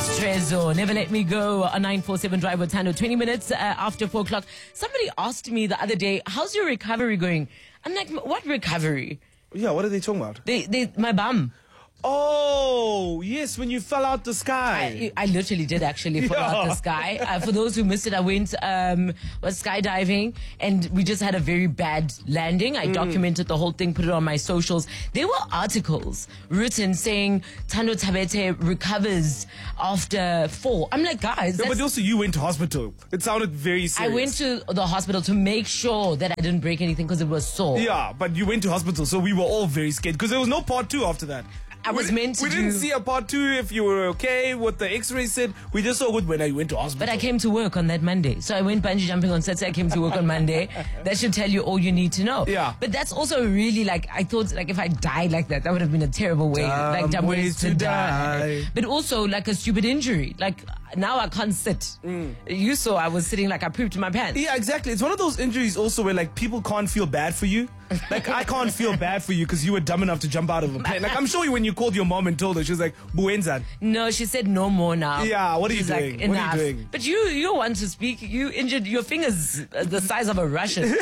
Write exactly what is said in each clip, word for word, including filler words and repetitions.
Trezo, Never Let Me Go on nine four seven Drive with Tando, twenty minutes uh, after four o'clock. Somebody asked me the other day, how's your recovery going? I'm like, what recovery? Yeah, what are they talking about? They, they, my bum. Oh, yes, when you fell out the sky. I, I literally did actually fall Yeah. out the sky. Uh, for those who missed it, I went, um, was skydiving and we just had a very bad landing. I mm. documented the whole thing, put it on my socials. There were articles written saying Tando Tabete recovers after fall. I'm like, guys. No, but also you went to hospital. It sounded very serious. I went to the hospital to make sure that I didn't break anything because it was sore. Yeah, but you went to hospital, so we were all very scared because there was no part two after that. I was we, meant to We do... didn't see a part two if you were okay, what the x-ray said. We just saw good when I went to hospital. But I came to work on that Monday. So I went bungee jumping on Saturday. I came to work on Monday. That should tell you all you need to know. Yeah. But that's also really like, I thought like if I died like that, that would have been a terrible way. Dumb like dumb ways ways to, to die. die. But also like a stupid injury. Like now I can't sit. Mm. You saw I was sitting like I pooped in my pants. Yeah, exactly. It's one of those injuries also where like people can't feel bad for you. Like I can't feel bad for you because you were dumb enough to jump out of a plane. Like I'm sure when you called your mom and told her, she was like, Buenza. No, she said no more now. Yeah, what are you She's doing? Like, what enough. are you doing? But you, you want to speak. You injured your fingers the size of a Russian.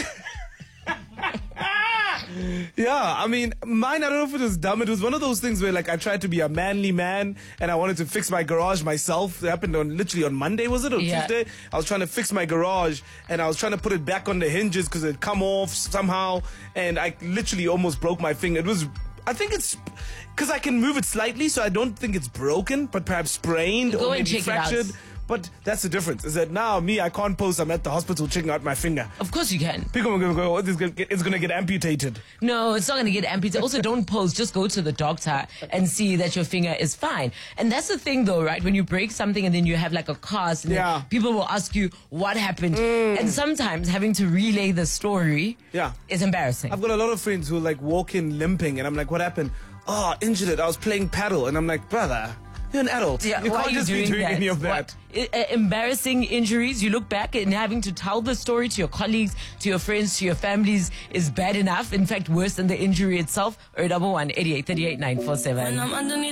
Yeah, I mean, mine, I don't know if it was dumb. It was one of those things where, like, I tried to be a manly man and I wanted to fix my garage myself. It happened on literally on Monday, was it? Or Yeah. Tuesday? I was trying to fix my garage and I was trying to put it back on the hinges because it come off somehow. And I literally almost broke my finger. It was, I think it's because I can move it slightly, so I don't think it's broken, but perhaps sprained Go or and maybe check it out. fractured. But that's the difference, is that now me, I can't post, I'm at the hospital checking out my finger. Of course you can. People are going to go, oh, it's going it's to get amputated. No, it's not going to get amputated. Also, don't post. Just go to the doctor and see that your finger is fine. And that's the thing, though, right? When you break something and then you have like a cast, and Yeah. then people will ask you what happened. Mm. And sometimes having to relay the story Yeah. is embarrassing. I've got a lot of friends who like walk in limping, and I'm like, what happened? Oh, injured it. I was playing paddle. And I'm like, brother, you're an adult. Yeah, you why can't are you just doing be doing that? any of that. What? I- uh, embarrassing injuries, you look back and having to tell the story to your colleagues, to your friends, to your families is bad enough. In fact, worse than the injury itself. Or double one eighty-eight thirty-eight nine four seven. When I'm underneath